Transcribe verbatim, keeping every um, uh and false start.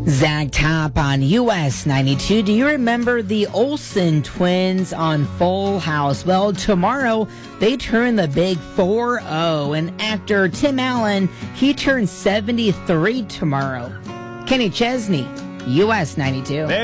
Zach Top on U S ninety-two. Do you remember the Olsen twins on Full House? Well, tomorrow they turn the big four oh, and actor Tim Allen, he turns seventy-three tomorrow. Kenny Chesney, U S ninety-two.